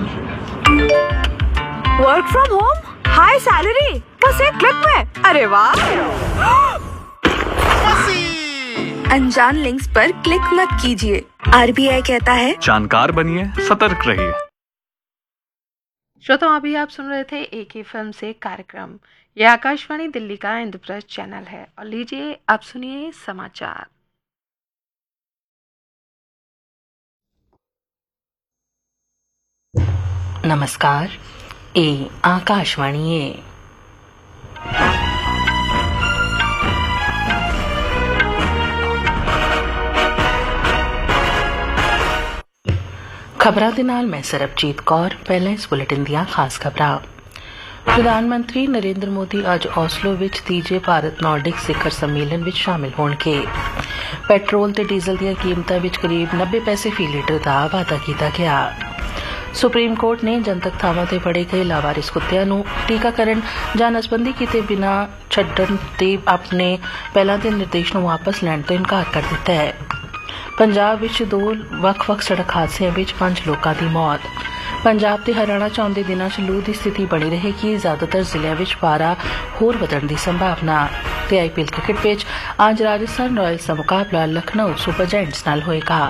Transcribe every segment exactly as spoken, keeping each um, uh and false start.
Work from home, high salary, बस एक click में। अरे वाह! अनजान लिंक्स पर क्लिक मत कीजिए। आरबीआई कहता है जानकार बनिए, सतर्क रहिए। श्रोताओं, अभी आप सुन रहे थे एक ही फिल्म से कार्यक्रम। यह आकाशवाणी दिल्ली का इंद्रप्रस्थ चैनल है और लीजिए आप सुनिए समाचार। नमस्कार, ये आकाशवाणी है। ਖਬਰਾਂ ਦੇ ਨਾਲ ਮੈਂ ਸਰਬਜੀਤ ਕੌਰ। ਪਹਿਲਾਂ ਇਸ ਬੁਲੇਟਿਨ ਦੀਆਂ ਖਾਸ ਖਬਰਾਂ। ਪ੍ਰਧਾਨ ਮੰਤਰੀ ਨਰਿੰਦਰ ਮੋਦੀ ਅੱਜ ਔਸਲੋ ਵਿੱਚ ਤੀਜੇ ਭਾਰਤ ਨਾਰਡਿਕ ਸਿਖਰ ਸੰਮੇਲਨ ਵਿੱਚ ਸ਼ਾਮਿਲ ਹੋਣਗੇ। ਪੈਟਰੋਲ ਤੇ ਡੀਜ਼ਲ ਦੀਆਂ ਕੀਮਤਾਂ ਵਿੱਚ ਕਰੀਬ ਨੱਬੇ ਪੈਸੇ ਫੀ ਲੀਟਰ ਦਾ ਵਾਧਾ ਕੀਤਾ ਗਿਆ। ਸੁਪਰੀਮ ਕੋਰਟ ਨੇ ਜਨਤਕ ਥਾਵਾਂ ਤੇ ਫੜੇ ਗਏ ਲਾਵਾਰਿਸ ਕੁੱਤਿਆਂ ਨੂੰ ਟੀਕਾਕਰਨ ਜਾਂ ਨਸਬੰਦੀ ਕੀਤੇ ਬਿਨਾਂ ਛੱਡਣ ਤੇ ਆਪਣੇ ਪਹਿਲਾਂ ਦੇ ਨਿਰਦੇਸ਼ ਨੂੰ ਵਾਪਸ ਲੈਣ ਤੋਂ ਇਨਕਾਰ ਕਰ ਦਿੱਤਾ ਹੈ। ਪੰਜਾਬ ਵਿੱਚ ਦੋ ਵੱਖ-ਵੱਖ ਸੜਕ ਹਾਦਸਿਆਂ ਵਿੱਚ ਪੰਜ ਲੋਕਾਂ ਦੀ ਮੌਤ। ਪੰਜਾਬ ਤੇ ਹਰਿਆਣਾ ਚ ਆਉਂਦੇ ਦਿਨਾਂ ਚ ਲੂ ਦੀ ਸਥਿਤੀ ਬਣੀ ਰਹੇਗੀ। ਜ਼ਿਆਦਾਤਰ ਜ਼ਿਲ੍ਹਿਆਂ ਵਿੱਚ ਪਾਰਾ ਹੋਰ ਵਧਣ ਦੀ ਸੰਭਾਵਨਾ। ਤੇ ਆਈਪੀਐਲ ਕ੍ਰਿਕਟ ਵਿੱਚ ਅੱਜ ਰਾਜਸਥਾਨ ਰਾਇਲਸ ਦਾ ਮੁਕਾਬਲਾ ਲਖਨਊ ਸੁਪਰ ਜਾਇੰਟਸ ਨਾਲ ਹੋਏਗਾ।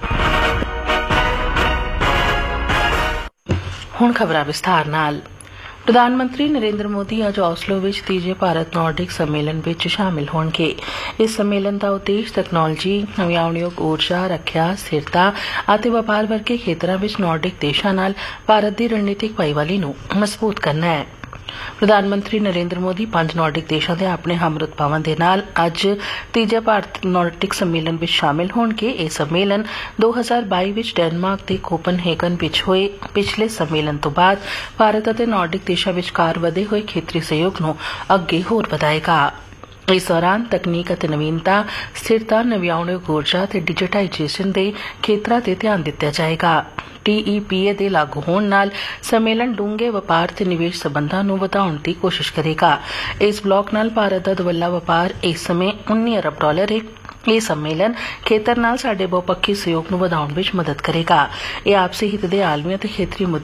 ਹੁਣ ਖਬਰਾਂ ਵਿਸਥਾਰ ਨਾਲ। ਪ੍ਰਧਾਨ ਮੰਤਰੀ ਨਰਿੰਦਰ ਮੋਦੀ ਅੱਜ ਔਸਲੋ ਵਿੱਚ ਤੀਜੇ ਭਾਰਤ ਨਾਰਡਿਕ ਸੰਮੇਲਨ ਵਿੱਚ ਸ਼ਾਮਿਲ ਹੋਣਗੇ। ਇਸ ਸੰਮੇਲਨ ਦਾ ਉਦੇਸ਼ ਤਕਨਾਲੋਜੀ, ਨਵਿਆਉਣਯੋਗ ਊਰਜਾ, ਰੱਖਿਆ, ਸਥਿਰਤਾ ਅਤੇ ਵਪਾਰ ਵਰਗੇ ਖੇਤਰਾਂ ਵਿੱਚ ਨਾਰਡਿਕ ਦੇਸ਼ਾਂ ਨਾਲ ਭਾਰਤ ਦੀ ਰਣਨੀਤਿਕ ਭਾਈਵਾਲੀ ਨੂੰ ਮਜ਼ਬੂਤ ਕਰਨਾ ਹੈ। ਪ੍ਰਧਾਨ ਮੰਤਰੀ ਨਰਿੰਦਰ ਮੋਦੀ ਪੰਜ ਨਾਰਡਿਕ ਦੇਸ਼ਾਂ ਦੇ ਆਪਣੇ ਹਮਰੁਤਬਾਵਾਂ ਦੇ ਨਾਲ ਅੱਜ ਤੀਜੇ ਭਾਰਤ ਨਾਰਡਿਕ ਸੰਮੇਲਨ ਵਿੱਚ ਸ਼ਾਮਿਲ ਹੋਣਗੇ। ਇਹ ਸੰਮੇਲਨ ਦੋ ਹਜ਼ਾਰ ਬਾਈ ਵਿੱਚ ਡੈਨਮਾਰਕ ਦੇ ਕੋਪਨਹੇਗਨ ਵਿੱਚ ਹੋਏ ਪਿਛਲੇ ਸੰਮੇਲਨ ਤੋਂ ਬਾਅਦ ਭਾਰਤ ਅਤੇ ਨਾਰਡਿਕ ਦੇਸ਼ਾਂ ਵਿਚਕਾਰ ਵਧੇ ਹੋਏ ਖੇਤਰੀ ਸਹਿਯੋਗ ਨੂੰ ਅੱਗੇ ਹੋਰ ਵਧਾਏਗਾ। ਇਸ ਦੌਰਾਨ ਤਕਨੀਕ ਅਤੇ ਨਵੀਨਤਾ, ਸਥਿਰਤਾ, ਨਵਿਆਉਣਯੋਗ ਊਰਜਾ ਅਤੇ ਡਿਜੀਟਾਈਜੇਸ਼ਨ ਦੇ ਖੇਤਰਾਂ ਤੇ ਧਿਆਨ ਦਿੱਤਾ ਜਾਏਗਾ। ਟੀਈਪੀਏ ਦੇ ਲਾਗੂ ਹੋਣ ਨਾਲ ਸੰਮੇਲਨ ਡੂੰਘੇ ਵਪਾਰ ਤੇ ਨਿਵੇਸ਼ ਸਬੰਧਾਂ ਨੂੰ ਵਧਾਉਣ ਦੀ ਕੋਸ਼ਿਸ਼ ਕਰੇਗਾ। ਇਸ ਬਲਾਕ ਨਾਲ ਭਾਰਤ ਦਾ ਦੁਵੱਲਾ ਵਪਾਰ ਇਸ ਸਮੇਂ ਉੱਨੀ ਅਰਬ ਡਾਲਰ ਹੈ। ਇਹ ਸੰਮੇਲਨ ਖੇਤਰ ਨਾਲ ਸਾਡੇ ਬਹੁਪੱਖੀ ਸਹਿਯੋਗ ਨੂੰ ਵਧਾਉਣ ਵਿੱਚ ਮਦਦ ਕਰੇਗਾ। ਇਹ ਆਪਸੀ ਹਿੱਤ ਦੇ ਆਲਮੀ ਅਤੇ ਖੇਤਰੀ